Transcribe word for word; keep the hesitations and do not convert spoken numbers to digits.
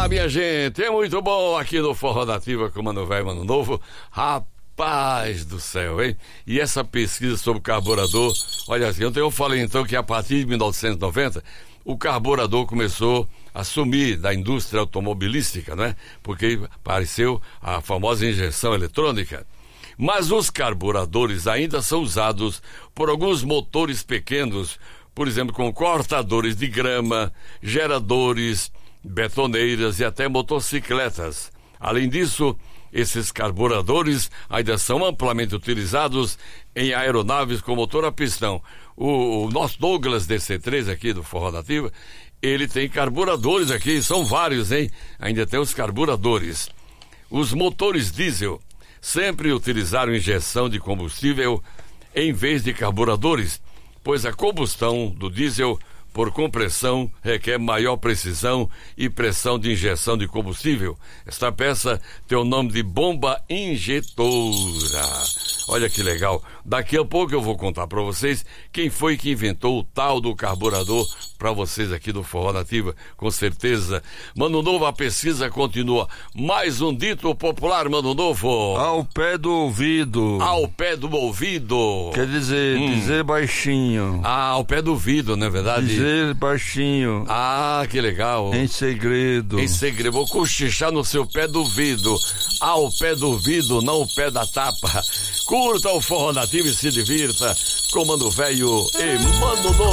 Ah, minha gente, é muito bom aqui no Forró Nativa com Mano Velho, Mano Novo. Rapaz do céu, hein? E essa pesquisa sobre o carburador, olha assim, ontem eu falei então que a partir de mil novecentos e noventa o carburador começou a sumir da indústria automobilística, né? Porque apareceu a famosa injeção eletrônica. Mas os carburadores ainda são usados por alguns motores pequenos, por exemplo, com cortadores de grama, geradores, betoneiras e até motocicletas. Além disso, esses carburadores ainda são amplamente utilizados em aeronaves com motor a pistão. O, o nosso Douglas D C três aqui do Forró Nativa, ele tem carburadores aqui, são vários, hein? Ainda tem os carburadores. Os motores diesel sempre utilizaram injeção de combustível em vez de carburadores, pois a combustão do diesel por compressão requer maior precisão e pressão de injeção de combustível. Esta peça tem o nome de bomba injetora. Olha que legal. Daqui a pouco eu vou contar para vocês quem foi que inventou o tal do carburador para vocês aqui do Forró Nativa, com certeza. Mano Novo, a pesquisa continua. Mais um dito popular, Mano Novo. Ao pé do ouvido. Ao pé do ouvido. Quer dizer, hum. dizer baixinho. Ah, ao pé do ouvido, não é verdade? Dizer baixinho. Ah, que legal. Em segredo. Em segredo. Vou cochichar no seu pé do ouvido. Ao pé do ouvido, não o pé da tapa. Curta o Forró Nativa e se divirta com Mano Velho e Mano Novo.